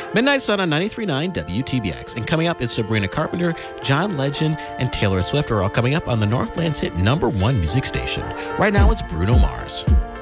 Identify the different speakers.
Speaker 1: Midnight Sun on 93.9 WTBX. And coming up is Sabrina Carpenter, John Legend, and Taylor Swift are all coming up on the Northland's hit #1 music station. Right now it's Bruno Mars.